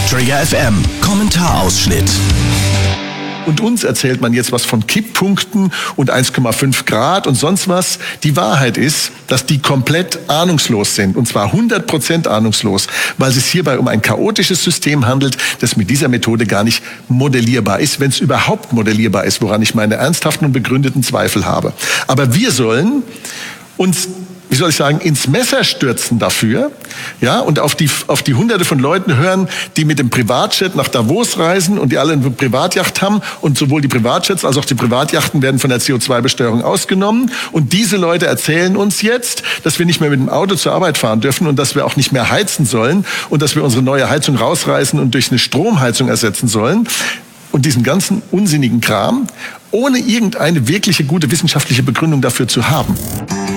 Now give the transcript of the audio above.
Trigger FM Kommentarausschnitt. Und uns erzählt man jetzt was von Kipppunkten und 1,5 Grad und sonst was. Die Wahrheit ist, dass die komplett ahnungslos sind. Und zwar 100% ahnungslos, weil es sich hierbei um ein chaotisches System handelt, das mit dieser Methode gar nicht modellierbar ist, wenn es überhaupt modellierbar ist, woran ich meine ernsthaften und begründeten Zweifel habe. Aber wir sollen uns, wie soll ich sagen, ins Messer stürzen dafür, ja, und auf die Hunderte von Leuten hören, die mit dem Privatjet nach Davos reisen und die alle eine Privatjacht haben, und sowohl die Privatjets als auch die Privatjachten werden von der CO2-Besteuerung ausgenommen, und diese Leute erzählen uns jetzt, dass wir nicht mehr mit dem Auto zur Arbeit fahren dürfen und dass wir auch nicht mehr heizen sollen und dass wir unsere neue Heizung rausreißen und durch eine Stromheizung ersetzen sollen. Und diesen ganzen unsinnigen Kram, ohne irgendeine wirkliche gute wissenschaftliche Begründung dafür zu haben.